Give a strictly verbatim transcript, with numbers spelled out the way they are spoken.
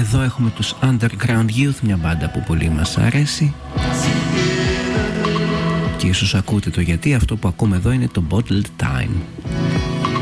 εδώ έχουμε τους Underground Youth, μια μπάντα που πολύ μας αρέσει. Και ίσως ακούτε το γιατί. Αυτό που ακούμε εδώ είναι το Bottled Time.